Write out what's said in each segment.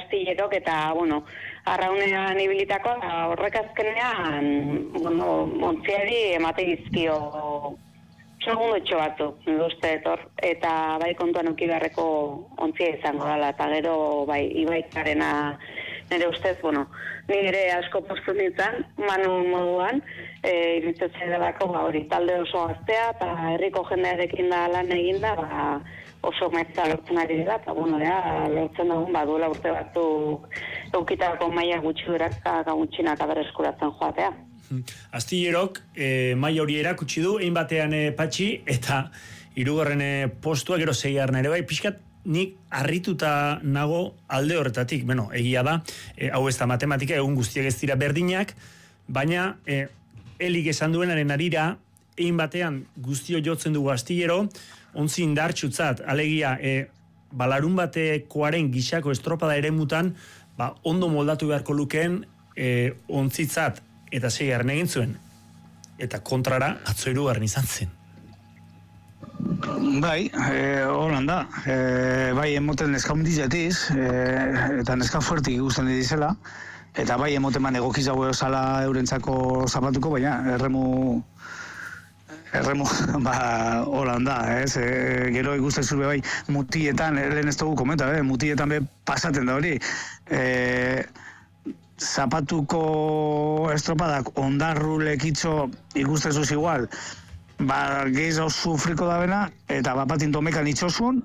astillerok eta, arraunean ibilitako, horrek azkenean, ontziari emate dizkio segundotxo batzuk, uste etor, eta bai kontuan uki beharreko ontzia izango dela, eta gero bai Ibaikarena nire ustez, nire asko postu nintzen, Manu moduan, iritzatzen delako, hori talde oso gaztea, eta herriko jendearekin da lan eginda, oso metza lortzen ari dira, eta lortzen dugun, duela urte batzuk eukitako maila gutxidurak gutxinak berreskuratzen joatea. Astillerok maila hori erakutsi du, egin batean Patxi, eta hirugarren postua gero 6. ere bai, pixkat nik harrituta nago alde horretatik, egia da, hau ez da matematika, egun guztiak ez dira berdinak, baina Elik esan duenaren arira, egin batean guztio jotzen dugu Astillero, ontzi indartxutzat, alegia, larun batekoaren gixako estropada ere mutan, ondo moldatu beharko lukeen ontzitzat, eta 6. egin zuen, eta kontrara atzo 3. izan zen. Bai, holan da. Bai, emoten neska hundizetiz, eta neska fuertik ikusten dizela, eta bai, emoten egokiz hau esala eurentzako zapatuko, baina erremu, holan da, ez? Gero ikusten zure bai, mutietan, lehen ez dugu komenta, mutietan be pasaten da hori, zapatuko estropadak ondarru lekitxo ikusten zuz igual, gehiz hau sufriko da bena, eta bapatin tomekan itxosun,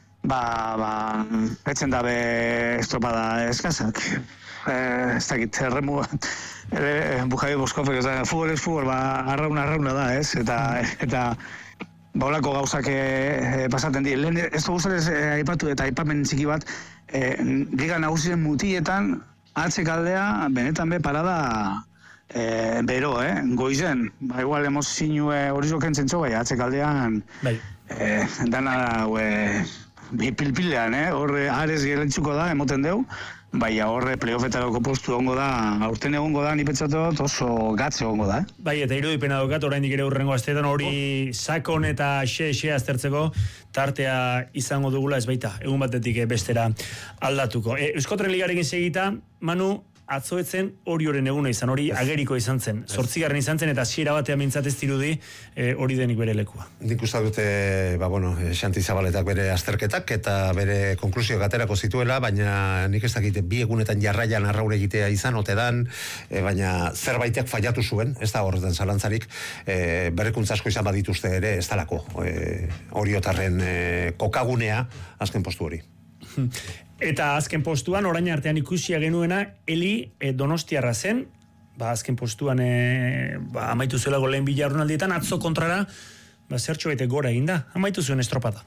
etzen dabe estropada eskazak. Ez dakit, erremu, Bujabi Boskofek, futbol ez futbol, arrauna da, ez? Eta baulako gauzak pasaten di. Lehen ez dugu zarez aipatu eta aipamen txiki bat, liga nagusiren mutietan, atzekaldea, benetan be parada bero, goizen. Igual emozinu hori zokentzen txo, bai, atzekaldean dana pilpilean, horre arez gerentzuko da, emoten deu, bai, horre playoffetarako postu ongo da, aurten egongo da, nipetzatot oso gatze ongo da. Bai, eta irudipena daukat, oraindik ere urrengo asteetan hori sakon eta xe aztertzeko tartea izango dugula, ez baita, egun batetik bestera aldatuko. Euskotren Ligarekin segita, Manu, atzoetzen Orioren eguna izan, hori ageriko izan zen, 8. izan zen, eta hasiera batean mintzat ez dirudi hori denik bere lekua. Nik uste dute, Xanti Zabaletak bere azterketak eta bere konklusioak aterako zituela, baina nik ez dakit 2 egunetan jarraian arraun egitea izan, otedan, baina zerbaitek fallatu zuen, ez da horretan zalantzarik, berrikuntza asko izan badituzte ere, ez dalako Oriotarren kokagunea azken postu hori. Eta azken postuan, orain artean ikusia genuena, Eli Donostiarra zen, azken postuan amaitu zuela lehen bilarrunaldietan, atzo kontrara, zertxo baite gora eginda, amaitu zuen estropada.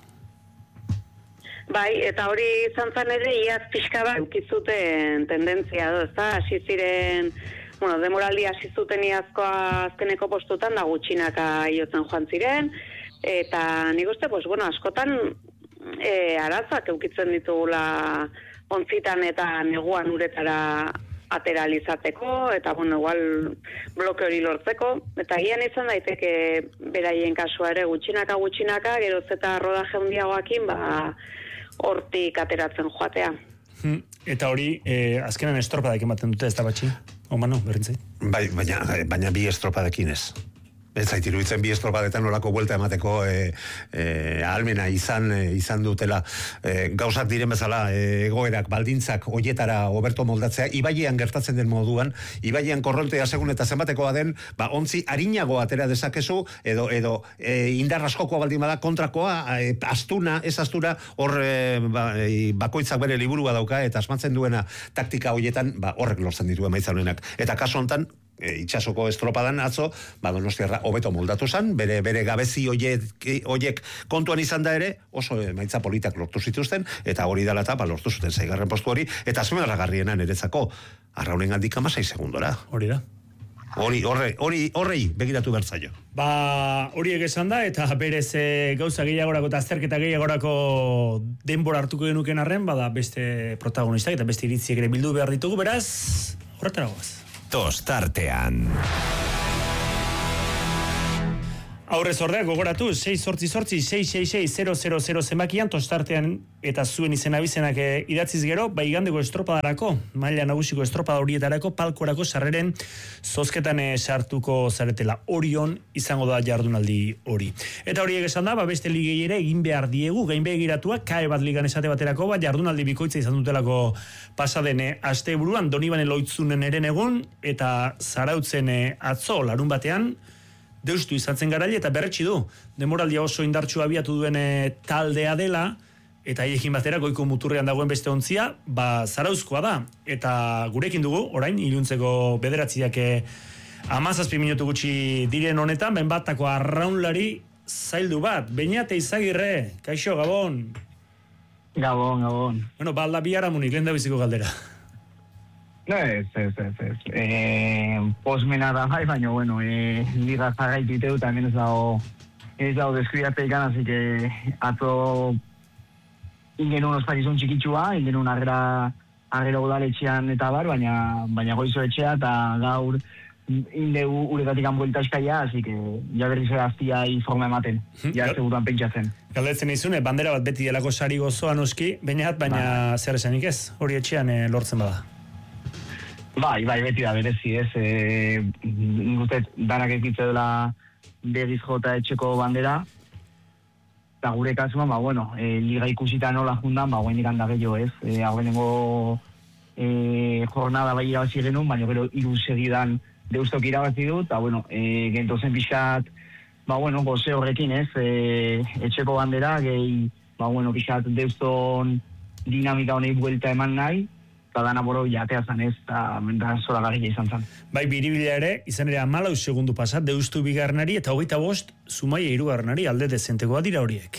Bai, eta hori izan zen ere, iaz pixka bat ukizuten tendentzia, hasi ziren, demoraldi hasi zuten iazkoa azkeneko postutan, da gutxinaka iotzen joan ziren, eta nik uste, askotan, arazak eukitzen ditugula ontzitan eta neguan uretara ateralizateko, eta igual bloke hori lortzeko, eta gian izan daiteke beraien kasua ere gutxinaka, geroz eta rodaje handiagoakin, hortik ateratzen joatea. Eta hori, azkenan estropadak ematen dute, ez da Patxi? Manu, berrintzai? Bai, baina 2 estropadekin ez. Ez zait iruditzen 2 estropadetan nolako buelta emateko ahalmena izan dutela. Gauzak diren bezala, egoerak, baldintzak, oietara oberto moldatzea, Ibaian gertatzen den moduan, Ibaian korrontea segun eta zenbatekoa den, ontzi harinago atera dezakezu, edo indar askokoa baldin bada kontrakoa, astuna, ez astura, hor bakoitzak bere liburua dauka, eta asmatzen duena taktika hoietan, horrek lortzen ditu emaitza honenak. Eta kasu hontan, itxasoko estropadan atzo, Donostiarra hobeto moldatu zen, bere gabezi hoiek kontuan izan da ere, oso emaitza politak lortu zituzten, eta hori dela eta lortu zuten 6. postu hori, eta azpimarragarriena niretzako arraunen gandik 16 segundora. Hori da. Horrei begiratu bertzaio. Horiek esan da, eta berez gauza gehiagorako eta azterketa gehiagorako denbora hartuko genuken arren, beste protagonistak eta beste iritziek ere bildu behar ditugu, beraz, horretara goaz. Tostartean. Aurrez ordea gogoratu 688-666-000 zenbakian tostartean eta zuen izena bizenak idatziz gero, igandeko estropadarako, maila nagusiko estropada horietarako palkorako sarreren zozketan sartuko zaretela. Orion izango da jardunaldi hori. Eta horiek esan da, beste ligei ere egin behar diegu, gainbegiratua, kae bat ligan esate baterako, jardunaldi bikoitza izan dutelako pasaden asteburuan, Donibane Loitzunen eren egun, eta Zarautzen atzo larun batean, deustu izan zen garaile eta berretsi du. Demoraldia oso indartsu abiatu duen taldea dela, eta haiekin batera goiko muturrean dagoen beste ontzia, Zarauzkoa da. Eta gurekin dugu, orain, iluntzeko bederatziak 17 minutu gutxi diren honetan, benbatako arraunlari zaildu bat. Beñate Izagirre, kaixo, Gabon. Gabon. Bueno, balda biharamunik, lehen da biziko galdera. No, ez. Posmena da bai, baina, bueno, liga jarraititeu, eta hemen ez dago deskuidateikan, así que atzo ingenun ospakizun txikitsua, ingenun agera udaletxean eta bar, baina goizo etxea, eta gaur indegu uretatik buelta eskaia, así que ja berriz eraztia informa ematen, ja seguruan pentsatzen. Galdetzen izune, bandera bat beti delako sari gozoan oski, baina zer esanik ez, hori etxean lortzen bada. Bai, beti da berezi, ez. Guztet, danak ekitze dela berriz jota etxeko bandera. Eta gure kasuan, liga ikusita nola jundan, guen ikan da gehiago, ez. Hauenengo jornada bai irabazi genuen, baina gero 3 segidan deustok irabazi du, eta, gentozen pixkat, goze horrekin, ez. Etxeko bandera, gehi, pixkat deuston dinamika honei buelta eman nahi, eta dana boro jatea zan ez, eta zora garria izan zan. Bai, biribila ere, izan ere 14 segundu pasat, deustu bigarnari, eta 25 Zumaia hirugarnari, alde dezentekoa dira horiek.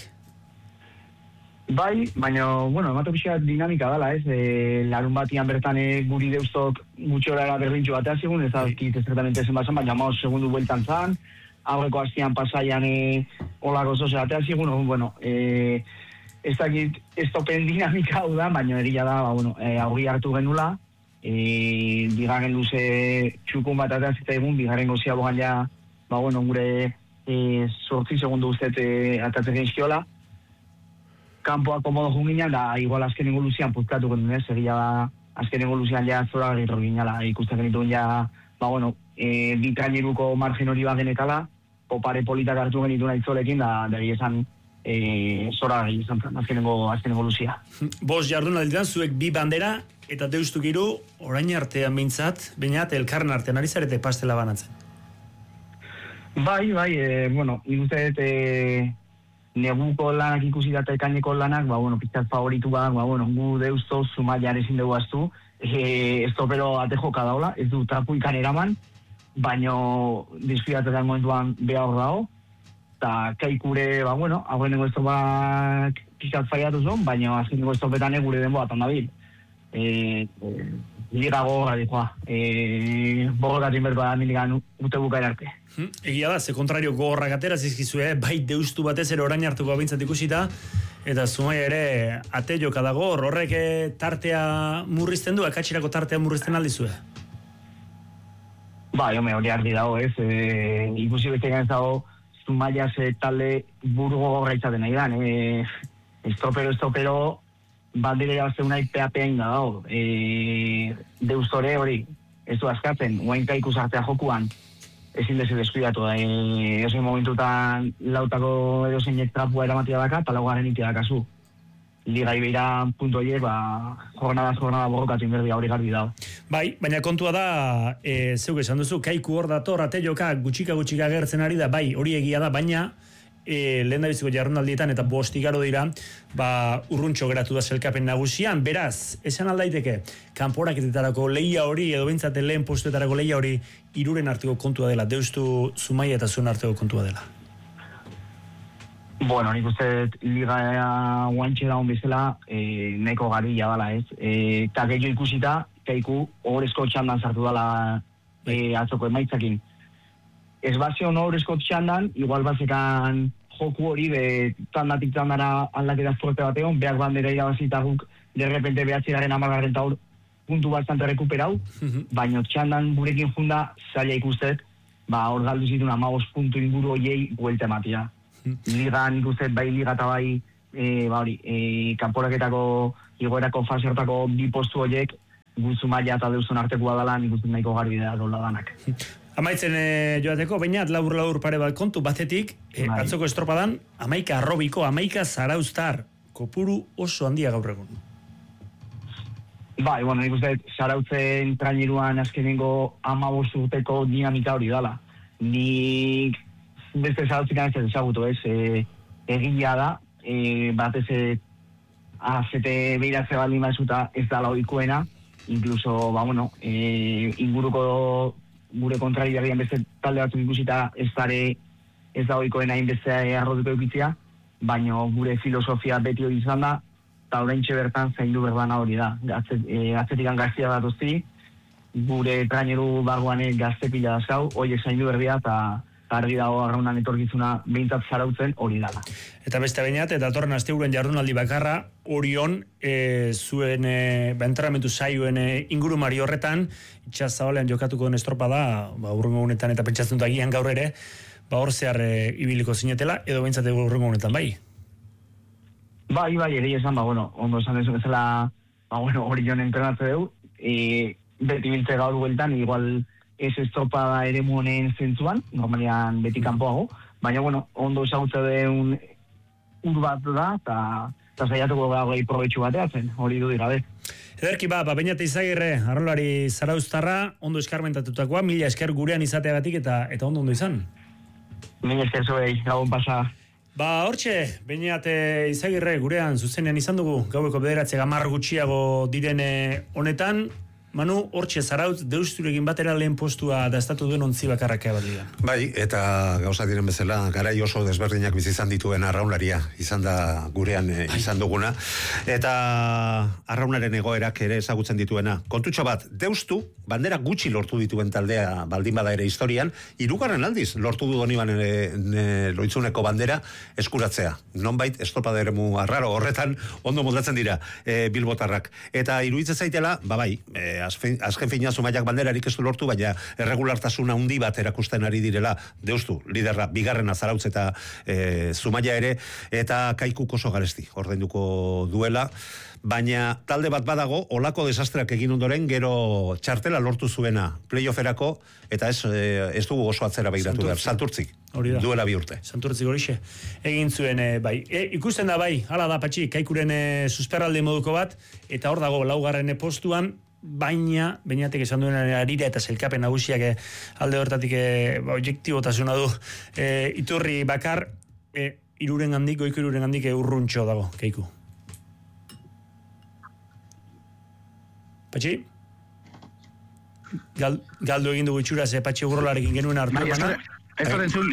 Bai, baina, ematu pixat dinamika dala, ez, larun batian bertan guri deustok gutxorara berrintxo batea zigun, ez azkit ezertamente zen basan, baina 15 segundu bueltan zan, aurreko hastian pasaian olako zoze batea zigun, ez dakit ez topen dinamika hau da, baina egia da, aurri hartu genula, bigarren luze txukun bat ateazita egun, bigarren gozia bogan ja, gure 8 segundu ustet atatzen genizkiola. Kampoa komodo junginan, da igual azkenengo luzean puzkatu genuen, egia da, azkenengo luzean ja zora garritro ginala, ikusten genituen ja, bitraineruko margen hori bat genekala, popare politak hartu genituen aitzolekin, da esan, zora gari izan zen, azkenengo luzia. 5 jardunalditan zuek 2 bandera eta deustuk 3 orain artean behintzat, baina elkarren artean ari zarete pastela banatzen. Bai, nik uste neguko lanak ikusi data ekaineko lanak, pizkat favoritu bat, gu deusto Zumaian ezin dugu aztu, estopero ate joka daula, ez du trapu ikan eraman, baina diskuidatzen momentuan behar dago, eta kaikure, aurrenengo estopak pizkat faiatu zuen, baina azkenengo estopetan gure denbo bat ondabil. Liga gogorra dikoa. Borrokatzen berko da miligan ute bukaera arte. Egia da, ze kontrario gogorrak atera zizkizue, bai deustu batez ere orain hartuko abintzat ikusita, eta Zumaia ere ate joka dago, horrek tartea murrizten du, akatsirako tartea murrizten aldizue? Bai, hori argi dago, ez. Ikusi bestekan ez dago, Zumaia talde buru gogorra izaten nahi dan. Estopero, bandera jabazte unai peapeain da dago. Deustore hori, ez du askatzen, guainka ikusartea jokuan, ezin dezu deskuidatu da. Ezoin momentutan lautako edozeinek trapua eramatia daka, eta laugarren itia dakazu. Liga ibeira punto horiek, jornada borrokatzen berdi hori garbi dago. Bai, baina kontua da, zeuk esan duzu, kaiku hor dator, ate joka gutxika gertzen ari da, bai, hori egia da, baina lehen da biziko jardunaldietan eta 5 igaro dira, urruntxo geratu da zelkapen nagusian, beraz, esan aldaiteke, kanporaketetarako lehia hori, edo bintzate lehen postuetarako lehia hori, 3 arteko kontua dela, deustu Zumaia eta zuen arteko kontua dela. Nik uste liga guantxe daun bezala neko garilla dala, ez? Eta gehiago ikusita, kaiku horrezko txandan sartu dala atzoko emaitzakin. Ez bazion horrezko txandan, igual bazekan joku hori, tandatik tandara aldaketa fuerte bat egon, behar bandera irabazita guk, derrepente behatzeraren 10. Taur puntu bastante rekuperau, baina txandan gurekin junda zaila ikustet, hor galdu zituen 15 puntu inguru hoiei buelta ematea. Liga nik uste bai liga eta bai kanporaketako igoerako fase hortako bi postu horiek Guzu maila eta Deuston artekoa dela nik uste nahiko garbi da dola danak. Amaitzen joateko, bainat labur pare bat kontu batetik, atzoko estropadan, 11 arrobiko, 11 zarauztar, kopuru oso handia gaur egun. Bai, nik uste zarautzen traineruan azkenengo 15 urteko dinamika hori dela. Nik beste zarautzik ez ezagutu ez, egila da, batez azete behiratze baldin bazuta ez dala ohikoena, incluso, inguruko gure kontrariaren beste talde batzuk ikusita ez da ohikoena hainbeste arrodiko eukitzea, baina gure filosofia beti hori izan da, eta oraintxe bertan zaindu berdana hori da. Atzetikan gaztia datuzti, gure traineru barruan gazte pila dazkau, horiek zaindu berdia, eta argi dago arraunan etorkizuna behintzat zarautzen hori dala. Eta beste bainat, eta datorren asteuren jardunaldi bakarra, Orion zuen entramentu saioen ingurumari horretan, itxaz zabalean jokatuko den estropada, urrengo honetan eta pentsatzen dut agian gaur ere, hor zehar ibiliko zinetela, edo behintzat urrengo honetan bai? Bai, eri esan, ondo esan dezu bezala, Orion entrenatze dugu, beti biltze gaur bueltan, igual ez estropada ere honen zentzuan, normalian beti kanpoago, baina, ondo esagutze deun ur bat da, eta zaiatuko gaugei probetxu bateatzen, hori du dira, Ederki bainate Izagirre, arrolari zarauztarra, ondo eskarmentatutakoa, mila esker gurean izateagatik eta ondo izan. Mila esker zuei, gabon pasa. Hortxe, bainate Izagirre gurean zuzenean izan dugu, gaueko 9 10 gutxiago direne honetan, Manu, hortxe Zarautz, Deusturekin batera lehen postua da estatu duen ontzi bakarrak ebatlian. Bai, eta gauza diren bezala, garai oso desberdinak bizi izan dituen arraunlaria, izan da gurean izan duguna. Eta arraunaren egoerak ere ezagutzen dituena. Kontutxo bat, Deustu, bandera gutxi lortu dituen taldea baldin bada ere historian, 3. aldiz lortu du Doniban Loitzuneko bandera eskuratzea. Nonbait, estropada eremu arraro horretan, ondo moldatzen dira bilbotarrak. Eta iruditzen zaitela, bai, azken fina Zumaiak banderarik ez du lortu, baina erregulartasuna handi bat erakusten ari direla Deustu, liderra, bigarrena Zarautz eta Zumaia ere, eta Kaikuk oso garesti ordainduko duela, baina talde bat badago, olako desastreak egin ondoren, gero txartela lortu zuena playofferako, eta ez dugu oso atzera begiratu behar, Santurtzik, duela 2 urte. Santurtzik horixe, egin zuen, bai. Ikusten da bai, hala da Patxi, Kaikuren susperralde moduko bat, eta hor dago 4. postuan, baina, bainatek esan duen arira eta zelkapen nagusiak alde hortatik objektibotasuna du iturri bakar, goiko iruren handik urruntxo dago, Kaiku. Patxi? Galdu egin dugu itxura, Patxi Urrolarekin genuen hartu. Ez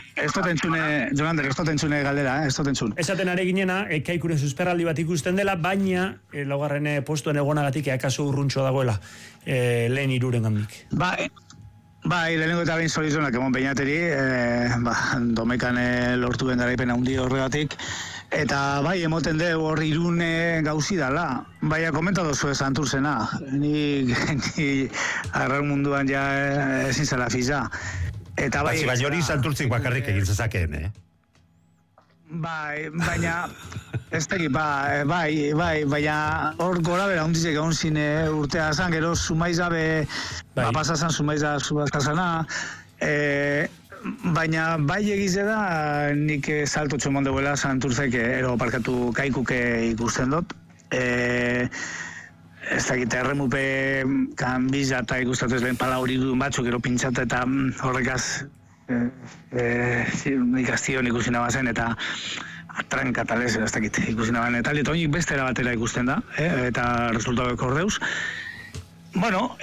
entzune galdera, ez entzun. Esaten are ginena, Kaikuren susperraldi bat ikusten dela, baina laugarren postuen egonagatik akaso urruntxo dagoela lehen iruren handik. Bai, lehenengo eta behin zorizunak emon peinateri, domekan lortu ben garaipen handi horregatik, eta bai, emoten de hor Irune gauzi dala. Baina komentatu zuen Santurzena, ni arraun munduan ja ezin zela fiza. Eta bai, baina hori Santurtzik bakarrik egin zezakeen, Bai, baina ez teki, baina hor gora bera hundizek egon zine urtea zan, gero Zumaiza pasazan Zumaiza zubazkazana, baina bai egize da nik salto txomon duela Santurtzek ero parkatu Kaikuke ikusten dut. Ez dakit erremupe kanbiza eta ikustatu ez lehen pala hori duen batzuk ero pintzata eta horrekaz ikastion ikusi nabazen eta atranka talez, ez dakit ikusi nabazen eta honik beste erabatera ikusten da, eta resultatuak ordeuz. Bueno,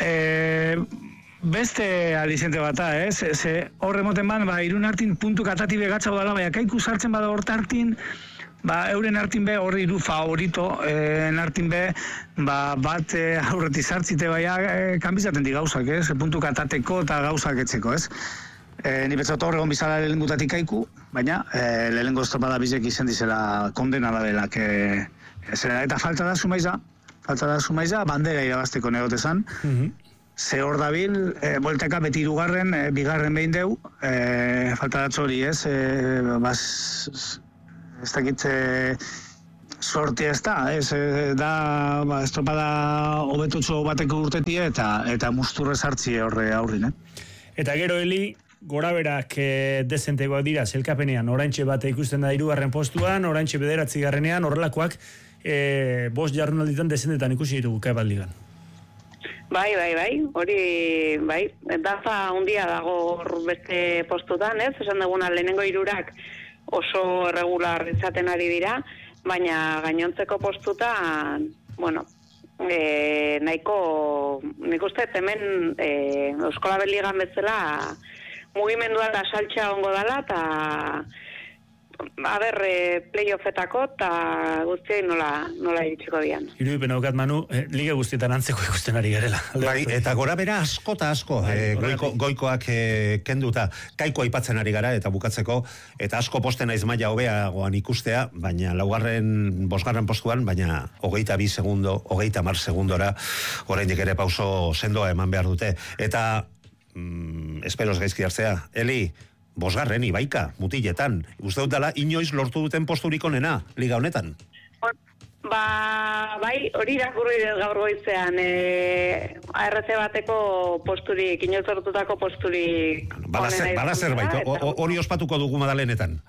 beste alizente bata, horre moten ban, Irun hartin puntu katatibe gatzau dala, baina Kaiku sartzen bada hor hartin, euren hartin be, horri du favorito, hartin be, bat aurreti sartzite baina kanbizaten di gauzak, puntu katateko eta gauzak etzeko, Ni betzat horregon bizala lehengutatik Kaiku, baina lehengo estropada bizek izen dizela kondenada delak. Eta falta da Zumaiza, bandera irabazteko negotezan, Ze hor dabil, buelteka beti irugarren, bigarren behin deu, falta datzo hori, ez? Ez dakit sorti ez da, ez da estropada hobetutxo bateko urtetie eta musturre sartzi horre aurrin, Eta gero Eli, gora berak dezentegoak dira, zelkapenean, oraintxe bat ikusten da 3. postuan, oraintxe 9. horrelakoak, 5 jardunalditan dezentetan ikusi ditugu Kaebaldigan. Bai, hori, daza hundia dago hor beste postutan, ez? Esan duguna lehenengo 3 oso irregular izaten ari dira, baina gainontzeko postutan, bueno, nahiko, nik uste hemen Euskal Abeligan bezala mugimendua da saltxa ongo dela, eta playoffetako eta guztioi nola iritsiko dian. Irudipen aukat, Manu, liga guztietan antzeko ikusten ari garela. Bai, eta gora bera asko eta asko, goikoak kenduta, Kaiko aipatzen ari gara, eta bukatzeko, eta asko posten naiz maila hobeagoan ikustea, baina 5. postuan, baina 22 segundo, 30 segundora, oraindik ere pauso sendoa eman behar dute. Eta, esperos gaizki hartzea, Eli, 5. Ibaika, mutiletan. Uste dut dela, inoiz lortu duten posturik onena, liga honetan. Bai, hori irakurri dut gaur goizean, ARC bateko posturik, inoiz lortutako posturik. Bada zerbait, hori ospatuko dugu Madalenetan.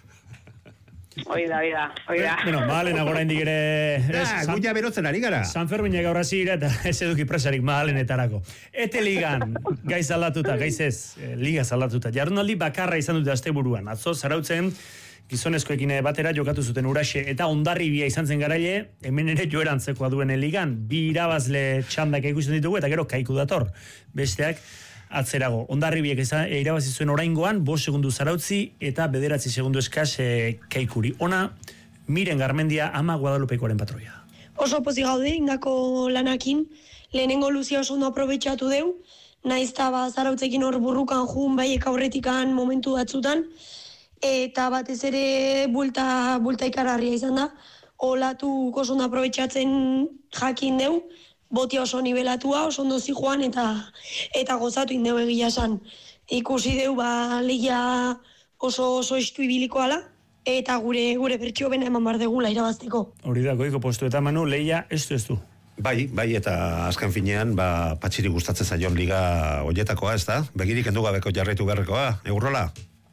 Oida. Bueno, Madalena gora indik ere... Guia berotzen ari gara. San Ferminek gaur hasi gira eta ez eduki presarik Madalenetarako. Ete ligan, gaiz aldatuta, liga aldatuta. Jardunaldi bakarra izan dute asteburuan. Atzo Zarautzen gizonezkoekin batera jokatu zuten Uraxe eta Hondarribia izan zen garaile, hemen ere joerantzekoa duen ligan. 2 irabazle txandak ikusten ditugu eta gero Kaiku dator. Besteak atzerago. Hondarribiek irabazi zuen oraingoan, 5 segundu Zarautzi eta 9 segundu eskas Kaikuri. Ona, Miren Garmendia ama Guadalupekoaren patroia. Oso pozik gaude, indako lanakin, lehenengo luzia oso ondo aprobetxatu deu, naiz eta Zarautzekin hor burrukan jun baiek aurretikan momentu batzutan, eta batez ere bulta ikararria izan da, olatu oso ondo aprobetxatzen jakin deu, botia oso nivelatua, oso ondo zijoan eta gozatu indeu egia esan. Ikusi deu, lehia oso estu ibiliko ala, eta gure bertxio bena eman bar degula irabazteko. Hori da, goiko postu eta Manu, lehia ez du. Bai, eta azken finean, patxiri gustatzen zaion liga horietakoa, ez da? Begirik endu gabeko jarraitu beharrekoa, Eurrola?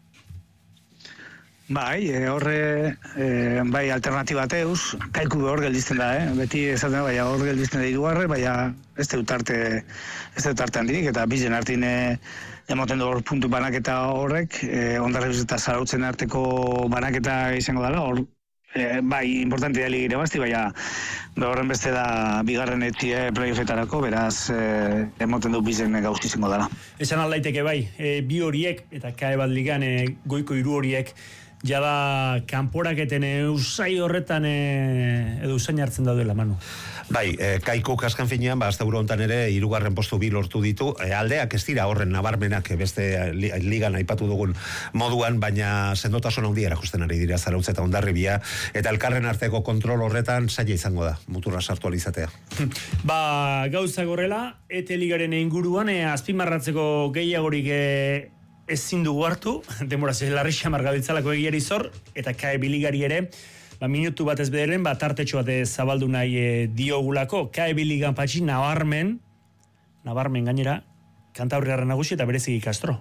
Bai, horre, bai, alternatiba teuz, Kaiku hor geldizten da, beti esaten da, bai, hor geldizten da 3, bai, ez dut arte handirik, eta bizen hartin emoten du hor puntu banaketa horrek, Hondarribiz eta Zarautzen arteko banaketa izango dela, hor, bai, importanti da ligire basti, bai, horren beste da 2. etie playoffetarako, beraz, emoten du bizen gauzti izango dela. Esan aldaiteke bai, bi horiek, eta Kaebaldigan goiko 3 horiek, jada kanporaketen usai horretan edo usain hartzen daudela, Manu. Bai, Kaikuk azken finean, asteburu hontan ere 3. postu 2 lortu ditu, aldeak ez dira horren nabarmenak beste ligan aipatu dugun moduan, baina sendotasun handia erakusten ari dira Zarautz eta Hondarribia, eta elkarren arteko kontrol horretan zaila izango da, muturra sartu alizatea. Gauza gorrela, ete ligaren inguruan, azpimarratzeko gehiagorik ezin dugu hartu, denbora larri xamar gabiltzalako egiari zor, eta Kaebiligari ere, minutu bat ez bederen, tartetxo bat zabaldu nahi diogulako. Kaebiligan patxi nabarmen gainera, Kantabriarren nagusi eta bereziki Castro.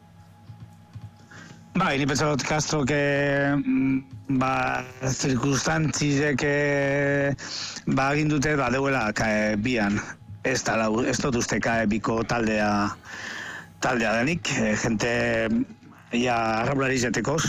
Bai, ni pentsa dut Castro zirkustantzizek agindute deuela Kaebian. Ez dut uste Kaebiko taldea denik, jente arraulari jatekoz,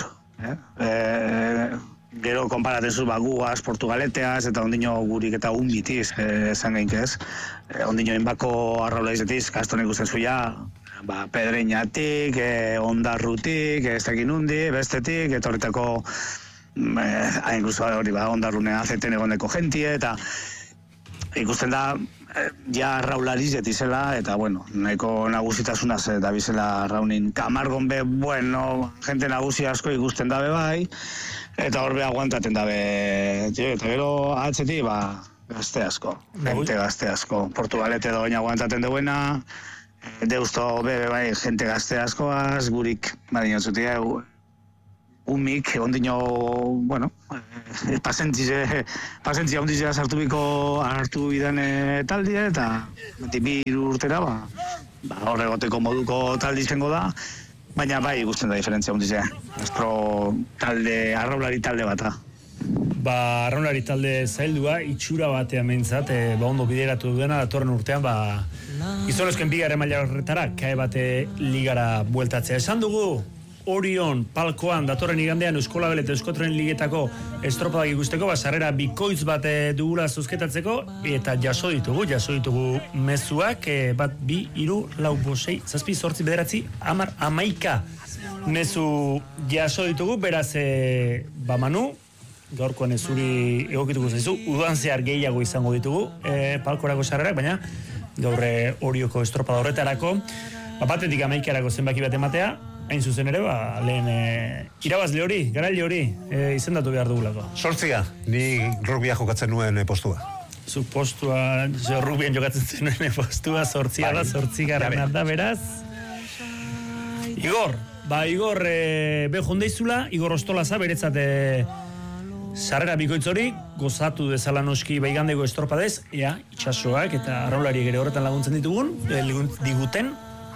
gero konparatzen zuz guaz, Portugaleteaz, eta ondino gurik eta unbitiz, esan gaink ez. Ondino inbako arraulari jatiz, Kaston ikusten zuia, Pedreñatik, Ondarrutik, ez dakin undi, bestetik, eta horretako, incluso hori Ondarrune azeten egondeko jentie, eta ikusten da, ja arraulariz jetizela, eta bueno, nahiko nagusitasunaz da bizela raunin. Kamargon be, bueno, gente nagusi asko ikusten dabe bai, eta horbe aguantaten dabe, eta gero atzetik, Gazte asko, gazte asko. Portugalete da baina guantaten duena, deusto bebe bai, gente gazte askoaz, gurik, badino zutia, umik, ondino, bueno, pasentzia ondizia hartu bidan taldie, eta beti 2 urtera, horregoteko moduko taldi izango da, baina bai ikusten da diferentzia ondizia. Nuestro talde, arraulari talde bata. Arraunlari talde zaildua, itxura batean mentzat, ondo bideratu duena, datorren urtean, gizonezken bigarren maila horretara, kae bate ligara bueltatzea. Esan dugu, Orion, palkoan, datorren igandean Euskolabel eta Euskotren ligetako estropadak ikusteko, sarrera bikoitz bat dugula zuzketatzeko, eta jaso ditugu mezuak, 1, 2, 3, 4, 5, 6, 7, 8, 9, 10, 11 mezu jaso ditugu, beraz, Manu, gaurkoan zuri egokituko zaizu, udan zehar gehiago izango ditugu, palkorako sarrerak, baina gaur Orioko estropada horretarako, batetik 11 zenbaki bat ematea, hain zuzen ere, lehen irabazle hori, garaile hori, izendatu behar dugulako. 8, ni rugbia jokatzen nuen postua. Zu postua, rugbian jokatzen zenuen postua, 8 da, 8 da, beraz. Igor, behondeizula, Igor Ostolaza, beretzat sarrera bikoitz hori, gozatu dezala noski baigandeko estropadez, itxasoak eta arraulariek ere horretan laguntzen diguten,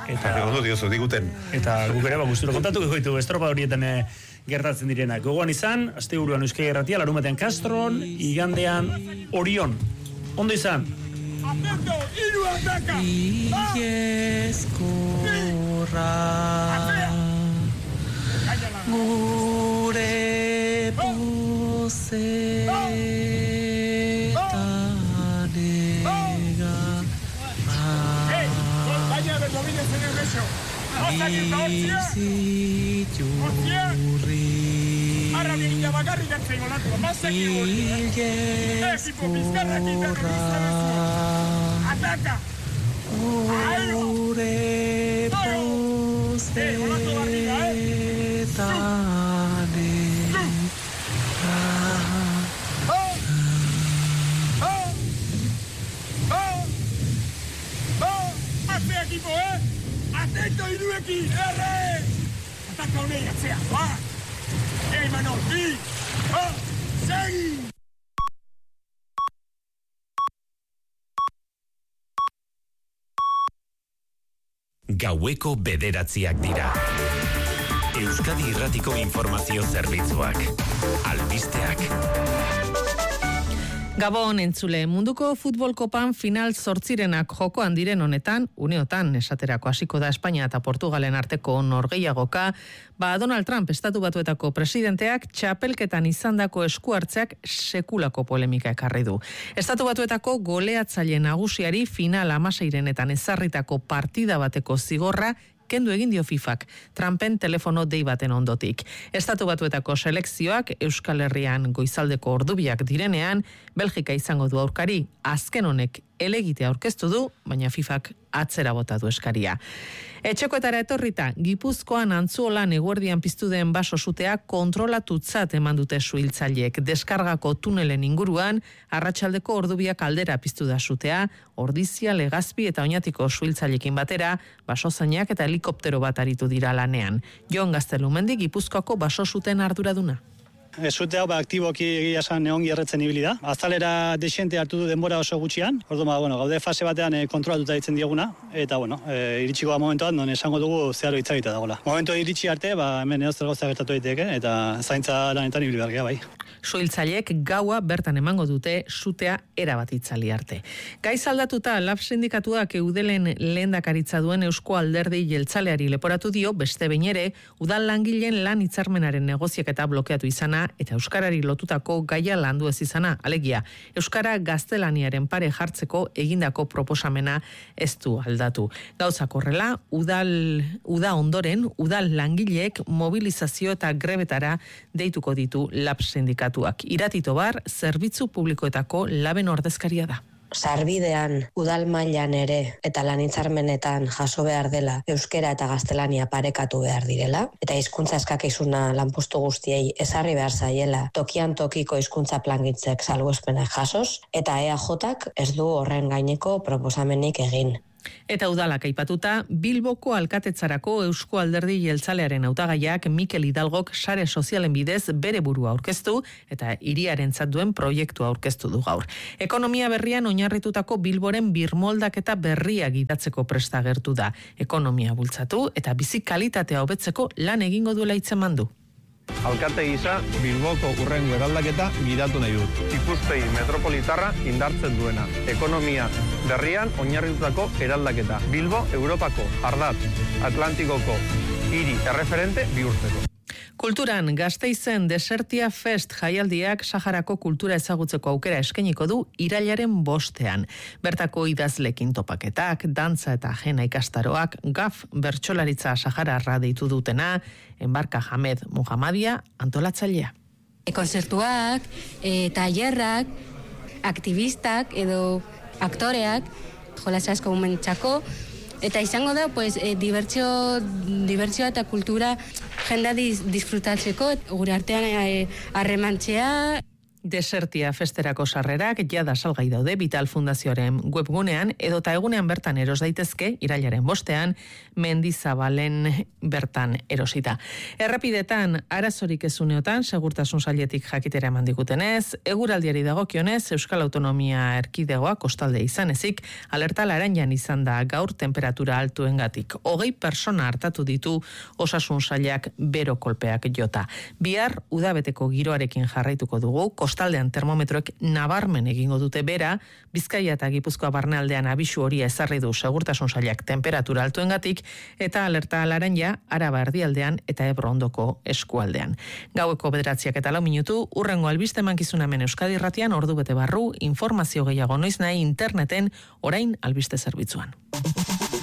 eta guk ere gustura kontatuko ditu estropada horietan gertatzen direnak. Gogoan izan, asteburuan Euskadi Irratia, larumatean Castron, igandean Orion. Ondo izan. Atento, hiru ataka! Ieskorra gure equipo, atento Iruekin, erre! Ataka honei atzea, Manol, bi, segi! Gaueko 9:00 dira. Euskadi Irratiko informazio zerbitzuak. Albisteak. Gabon entzule, munduko futbol kopan final 8renak jokoan diren honetan, uneotan esaterako hasiko da Espainia eta Portugalen arteko norgehiagoka, Donald Trump estatu batuetako presidenteak txapelketan izandako eskuartzeak sekulako polemika ekarri du. Estatu batuetako goleatzaile nagusiari final 16renetan ezarritako partida bateko zigorra kendu egin dio FIFak, Trumpen telefono dei baten ondotik. Estatu batuetako selekzioak Euskal Herrian goizaldeko ordubiak direnean, Belgika izango du aurkari, azken honek elegitea aurkeztu du, baina FIFak atzera bota du eskaria. Etxekoetara etorrita, Gipuzkoan Antzuolan eguerdian piztu den baso sutea kontrolatutzat eman dute suhiltzaileek. Deskargako tunelen inguruan, arratsaldeko ordubiak aldera piztu da sutea, Ordizia, Legazpi eta Oñatiko suhiltzaileekin batera, basozainak eta helikoptero bat aritu dira lanean. Jon Gaztelumendi, Gipuzkoako baso suten arduraduna. Zute hau aktiboki egia esan ongi erretzen ibili da. Azalera desente hartu du denbora oso gutxian. Orduan, gaude fase batean kontrolatuta ditzen dieguna eta iritsiko momentuan non esango dugu zeharo itzagita dagoela. Momentu iritsi arte, hemen edozer gauza gertatu daiteke eta zaintza lanetan ibili behar bai. Suhiltzaileek gaua bertan emango dute sutea erabat itzali arte. Gaiz aldatuta Lab sindikatuak Eudelen lehendakaritza duen Eusko Alderdi Jeltzaleari leporatu dio beste behin ere udal langileen lan hitzarmenaren negoziaketa blokeatu izana eta euskarari lotutako gaia landu ez izana, alegia euskara gaztelaniaren pare jartzeko egindako proposamena ez du aldatu. Gauzak horrela, uda ondoren udal langileek mobilizazio eta grebetara deituko ditu Lab sindikatuak. Iratito Bar, zerbitzu publikoetako Laben ordezkaria da. sarbidean, udal mailan ere eta lan-hitzarmenetan jaso behar dela euskera eta gaztelania parekatu behar direla, eta hizkuntza eskakizuna lanpostu guztiei ezarri behar zaiela tokian tokiko hizkuntza plangintzek salbuespenak jasoz, eta EAJak ez du horren gaineko proposamenik egin. Eta udalak aipatuta, Bilboko alkatetzarako Eusko Alderdi Jeltzalearen hautagaiak Mikel Hidalgok sare sozialen bidez bere burua aurkeztu eta hiriarentzat duen proiektua aurkeztu du gaur. Ekonomia berrian oinarritutako Bilboren birmoldaketa berria gidatzeko presta agertu da. Ekonomia bultzatu eta bizi kalitatea hobetzeko lan egingo duela hitzeman du. Alkate gisa, Bilboko hurrengo eraldaketa gidatu nahi dut. Ikuspegi metropolitarra indartzen duena. Ekonomia berrian oinarritutako eraldaketa. Bilbo, Europako, ardatz, Atlantikoko, hiri erreferente bihurtzeko. Kulturan, Gasteizen Desertia Fest jaialdiak Saharako kultura ezagutzeko aukera eskainiko du irailaren 5ean. Bertako idazlekin topaketak, dantza eta jena ikastaroak, GAF bertsolaritza sahararra deitu dutena, Enbarka Hamed Muhammadia antolatzailea. Konzertuak, tailerrak, aktivistak edo aktoreak, jolas asko umentzako, eta izango da, dibertsio eta kultura jendea disfrutatzeko, gure artean harremantzea. Desertia festerako sarrerak jada salgai daude Vital Fundazioaren webgunean edota egunean bertan eros daitezke irailaren 5ean Mendizabalen bertan erosita. Errepidetan arazorik ezuneotan segurtasun sailetik jakitera eman digutenez, eguraldiari dagokionez Euskal Autonomia Erkidegoa kostalde izan ezik alerta laranjan izan da gaur temperatura altuengatik. 20 persona hartatu ditu osasun sailak bero kolpeak jota. Bihar udabeteko giroarekin jarraituko dugu. Kostaldean termometroek nabarmen egingo dute bera, Bizkaia eta Gipuzkoa barnealdean abisu horia ezarri du segurtasun sailak temperatura altuengatik eta alerta laranja Araba erdialdean eta Ebro ondoko eskualdean. Gaueko 9:04, hurrengo albiste emankizuna hemen Euskadi Irratian ordubete barru, informazio gehiago noiz nahi interneten orain albiste zerbitzuan.